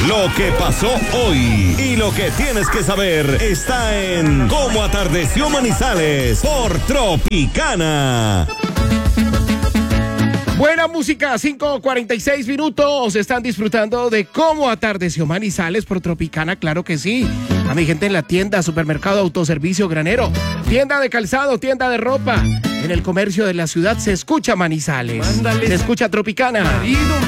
Lo que pasó hoy y lo que tienes que saber está en Cómo Atardeció Manizales por Tropicana. Buena música, 5:46 minutos. Están disfrutando de Cómo Atardeció Manizales por Tropicana, claro que sí. A mi gente en la tienda, supermercado, autoservicio, granero, tienda de calzado, tienda de ropa. En el comercio de la ciudad se escucha Manizales. Se escucha Tropicana. Marido